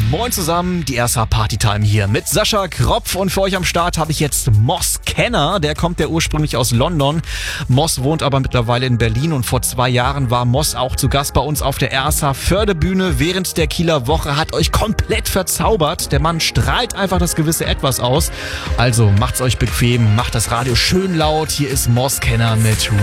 Moin zusammen, die RSA Partytime hier mit Sascha Kropf und für euch am Start habe ich jetzt Moss Kenner, der kommt ja ursprünglich aus London. Moss wohnt aber mittlerweile in Berlin und vor 2 Jahren war Moss auch zu Gast bei uns auf der RSA Förderbühne während der Kieler Woche, hat euch komplett verzaubert. Der Mann strahlt einfach das gewisse Etwas aus. Also macht's euch bequem, macht das Radio schön laut. Hier ist Moss Kenner mit